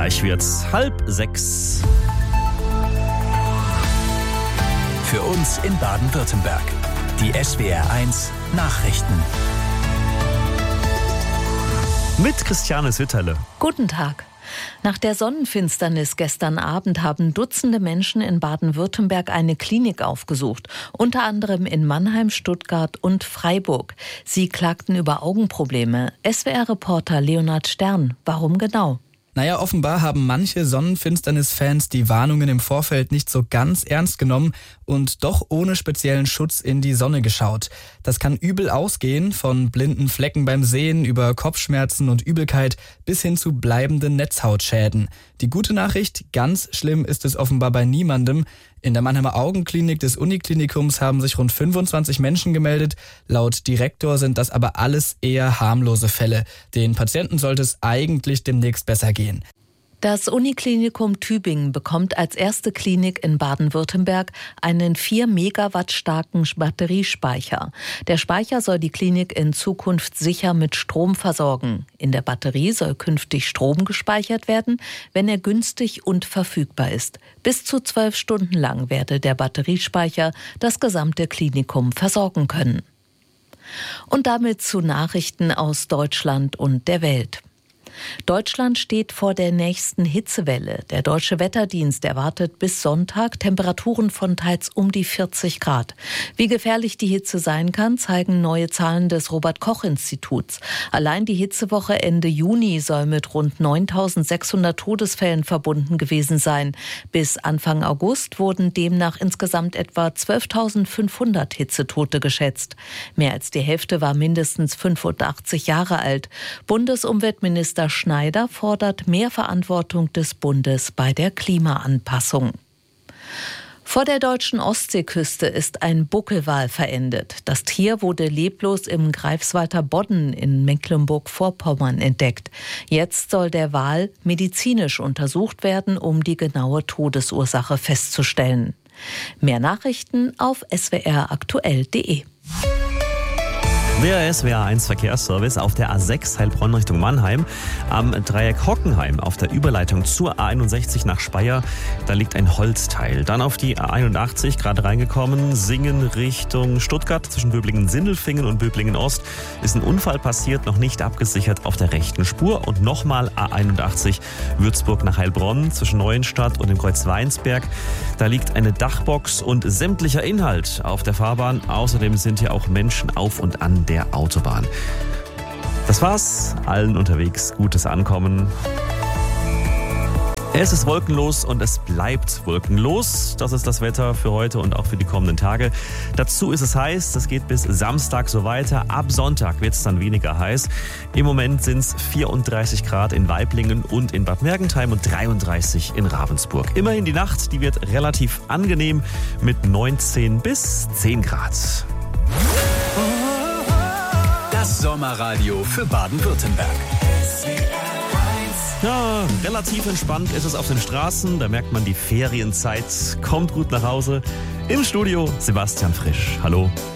Gleich wird's 5:30. Für uns in Baden-Württemberg. Die SWR1 Nachrichten. Mit Christiane Sütterle. Guten Tag. Nach der Sonnenfinsternis gestern Abend haben Dutzende Menschen in Baden-Württemberg eine Klinik aufgesucht. Unter anderem in Mannheim, Stuttgart und Freiburg. Sie klagten über Augenprobleme. SWR-Reporter Leonhard Stern. Warum genau? Naja, offenbar haben manche Sonnenfinsternis-Fans die Warnungen im Vorfeld nicht so ganz ernst genommen und doch ohne speziellen Schutz in die Sonne geschaut. Das kann übel ausgehen, von blinden Flecken beim Sehen über Kopfschmerzen und Übelkeit bis hin zu bleibenden Netzhautschäden. Die gute Nachricht, ganz schlimm ist es offenbar bei niemandem. In der Mannheimer Augenklinik des Uniklinikums haben sich rund 25 Menschen gemeldet. Laut Direktor sind das aber alles eher harmlose Fälle. Den Patienten sollte es eigentlich demnächst besser gehen. Das Uniklinikum Tübingen bekommt als erste Klinik in Baden-Württemberg einen 4 Megawatt starken Batteriespeicher. Der Speicher soll die Klinik in Zukunft sicher mit Strom versorgen. In der Batterie soll künftig Strom gespeichert werden, wenn er günstig und verfügbar ist. Bis zu 12 Stunden lang werde der Batteriespeicher das gesamte Klinikum versorgen können. Und damit zu Nachrichten aus Deutschland und der Welt. Deutschland steht vor der nächsten Hitzewelle. Der Deutsche Wetterdienst erwartet bis Sonntag Temperaturen von teils um die 40 Grad. Wie gefährlich die Hitze sein kann, zeigen neue Zahlen des Robert-Koch-Instituts. Allein die Hitzewoche Ende Juni soll mit rund 9.600 Todesfällen verbunden gewesen sein. Bis Anfang August wurden demnach insgesamt etwa 12.500 Hitzetote geschätzt. Mehr als die Hälfte war mindestens 85 Jahre alt. Bundesumweltminister Schneider fordert mehr Verantwortung des Bundes bei der Klimaanpassung. Vor der deutschen Ostseeküste ist ein Buckelwal verendet. Das Tier wurde leblos im Greifswalder Bodden in Mecklenburg-Vorpommern entdeckt. Jetzt soll der Wal medizinisch untersucht werden, um die genaue Todesursache festzustellen. Mehr Nachrichten auf swraktuell.de. Der SWR1 Verkehrsservice auf der A6 Heilbronn Richtung Mannheim. Am Dreieck Hockenheim auf der Überleitung zur A61 nach Speyer. Da liegt ein Holzteil. Dann auf die A81 gerade reingekommen. Singen Richtung Stuttgart zwischen Böblingen-Sindelfingen und Böblingen-Ost. Ist ein Unfall passiert, noch nicht abgesichert auf der rechten Spur. Und nochmal A81 Würzburg nach Heilbronn zwischen Neuenstadt und dem Kreuz Weinsberg. Da liegt eine Dachbox und sämtlicher Inhalt auf der Fahrbahn. Außerdem sind hier auch Menschen auf und an der Autobahn. Das war's. Allen unterwegs gutes Ankommen. Es ist wolkenlos und es bleibt wolkenlos. Das ist das Wetter für heute und auch für die kommenden Tage. Dazu ist es heiß. Das geht bis Samstag so weiter. Ab Sonntag wird es dann weniger heiß. Im Moment sind es 34 Grad in Waiblingen und in Bad Mergentheim und 33 in Ravensburg. Immerhin die Nacht, die wird relativ angenehm mit 19 bis 10 Grad. Das Sommerradio für Baden-Württemberg. Ja, relativ entspannt ist es auf den Straßen. Da merkt man, die Ferienzeit kommt gut nach Hause. Im Studio Sebastian Frisch. Hallo.